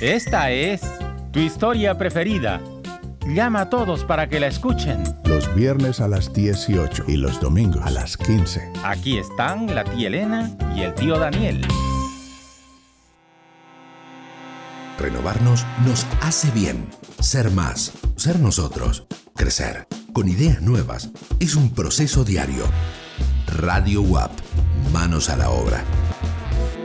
Esta es tu historia preferida. Llama a todos para que la escuchen. Los viernes a las 18 y los domingos a las 15. Aquí están la tía Elena y el tío Daniel. Renovarnos nos hace bien. Ser más, ser nosotros, crecer, con ideas nuevas, es un proceso diario. Radio UAP, manos a la obra.